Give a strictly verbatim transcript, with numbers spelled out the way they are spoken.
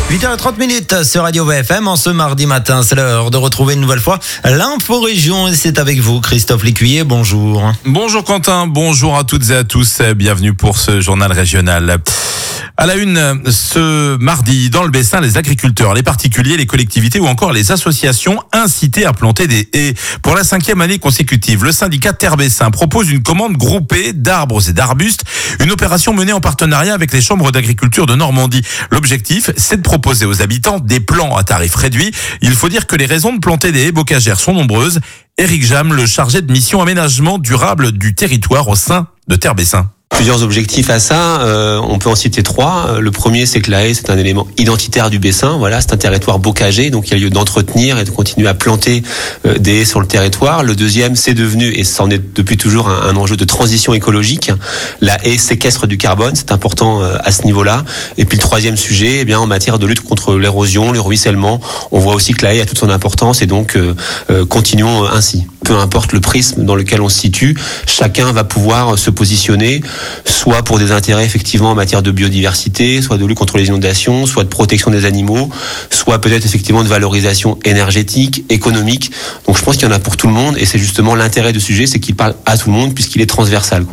huit heures trente sur Radio V F M en ce mardi matin. C'est l'heure de retrouver une nouvelle fois l'info région et c'est avec vous Christophe Lécuyer. Bonjour. Bonjour Quentin, bonjour à toutes et à tous. Bienvenue pour ce journal régional. À la une, ce mardi, dans le Bessin, les agriculteurs, les particuliers, les collectivités ou encore les associations incités à planter des haies. Pour la cinquième année consécutive, le syndicat Terre Bessin propose une commande groupée d'arbres et d'arbustes, une opération menée en partenariat avec les chambres d'agriculture de Normandie. L'objectif, c'est de proposer aux habitants des plants à tarif réduit. Il faut dire que les raisons de planter des haies bocagères sont nombreuses. Éric Jam, le chargé de mission aménagement durable du territoire au sein de Terre Bessin. Plusieurs objectifs à ça, euh, on peut en citer trois. Le premier, c'est que la haie, c'est un élément identitaire du Bessin. Voilà, c'est un territoire bocager, donc il y a lieu d'entretenir et de continuer à planter euh, des haies sur le territoire. Le deuxième, c'est devenu, et c'en est depuis toujours un, un enjeu de transition écologique. La haie séquestre du carbone, c'est important euh, à ce niveau-là. Et puis le troisième sujet, eh bien en matière de lutte contre l'érosion, le ruissellement, on voit aussi que la haie a toute son importance et donc euh, euh, continuons ainsi. Peu importe le prisme dans lequel on se situe, chacun va pouvoir se positionner soit pour des intérêts effectivement en matière de biodiversité, soit de lutte contre les inondations, soit de protection des animaux, soit peut-être effectivement de valorisation énergétique, économique. Donc je pense qu'il y en a pour tout le monde et c'est justement l'intérêt du sujet, c'est qu'il parle à tout le monde puisqu'il est transversal, quoi.